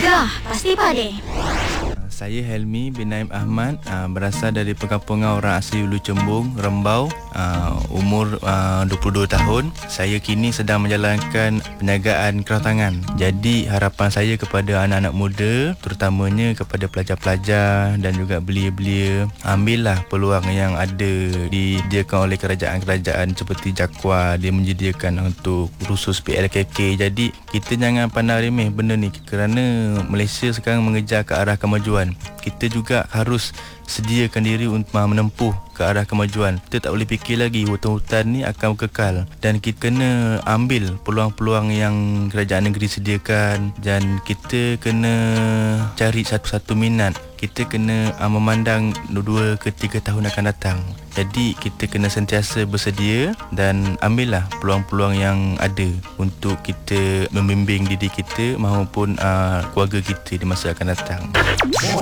Gegar Pasti Padi. Saya Helmi bin Naim Ahmad, berasal dari perkampungan orang asli Ulu Cembung, Rembau, umur 22 tahun. Saya kini sedang menjalankan perniagaan kerawatangan. Jadi harapan saya kepada anak-anak muda, terutamanya kepada pelajar-pelajar dan juga belia-belia, ambillah peluang yang ada disediakan oleh kerajaan-kerajaan seperti JAKWA. Dia menyediakan untuk khusus PLKK. Jadi kita jangan pandang remeh benda ni, kerana Malaysia sekarang mengejar ke arah kemajuan. Kita juga harus sediakan diri untuk menempuh ke arah kemajuan. Kita tak boleh fikir lagi hutan-hutan ni akan kekal, dan kita kena ambil peluang-peluang yang kerajaan negeri sediakan, dan kita kena cari satu-satu minat. Kita kena memandang 2 ke 3 tahun akan datang. Jadi kita kena sentiasa bersedia dan ambillah peluang-peluang yang ada untuk kita membimbing diri kita maupun keluarga kita di masa akan datang.